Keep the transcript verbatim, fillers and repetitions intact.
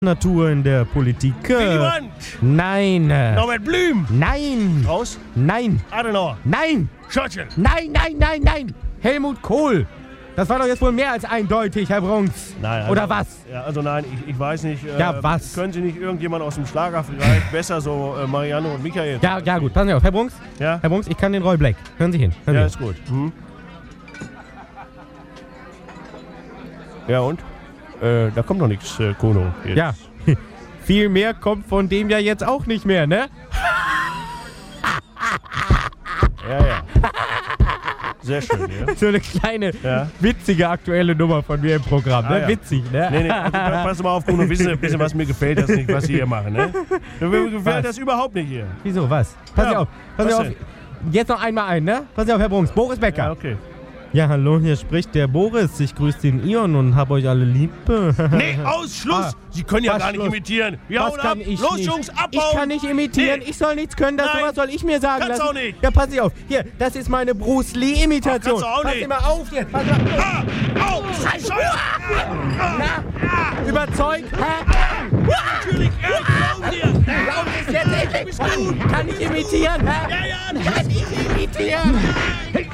Natur in der Politik. Willy Brandt. Nein. Norbert Blüm. Nein. Strauß. Nein. Adenauer. Nein. Churchill. Nein, nein, nein, nein. Helmut Kohl. Das war doch jetzt wohl mehr als eindeutig, Herr Brunks. Nein. Also, Oder was? Ja, also nein, ich, ich weiß nicht. Äh, Ja, was? Können Sie nicht irgendjemand aus dem Schlager vielleicht besser, so äh, Marianne und Michael? Ja, ja gut, passen Sie auf. Herr Brunks, Ja? Herr Brunks, ich kann den Roy Black. Hören Sie hin. Hören Ja, Sie ist gut. Hm? Ja und? Äh, da kommt noch nichts, äh, Kono. hin. Ja. Viel mehr kommt von dem ja jetzt auch nicht mehr, ne? Ja, ja. Sehr schön, ja. So eine kleine, Ja. witzige aktuelle Nummer von mir im Programm, ne? Ah, ja. Witzig, ne? Nee, nee, also, pass mal auf, Kuno, wissen Sie, wissen Sie, was mir gefällt das nicht, was Sie hier machen, ne? Mir gefällt Was? das überhaupt nicht hier. Wieso, was? Pass Ja, Sie auf, pass Sie was auf. denn? Jetzt noch einmal ein, ne? Pass Sie auf, Herr Brunks. Boris Becker. Ja, okay. Ja, hallo, hier spricht der Boris. Ich grüße den Ion und hab euch alle lieb. Nee, aus, Schluss! Ah, Sie können ja was gar nicht Schluss? imitieren. Wir Was hauen kann ab! ich Los, nicht? Jungs, abhauen! Ich kann nicht imitieren. Nee. Ich soll nichts können. Das Nein. sowas soll ich mir sagen Kannst lassen. auch nicht. Ja, pass Sie auf. Hier, das ist meine Bruce Lee-Imitation. Ach, kannst du auch Pass nicht. Sie mal auf jetzt. Pass mal. Ah! Au! Scheiße! Na, überzeugt? Hä? Natürlich, ja, ich glaub dir! Glauben Sie es jetzt endlich? bist gut. Kann ich imitieren? Hä? Ja, ja, Kann ich imitieren?